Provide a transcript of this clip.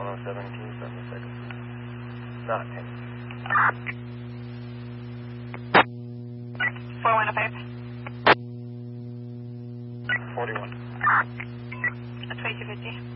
1017, 7 seconds. Not 10. 4105. 41. 2250.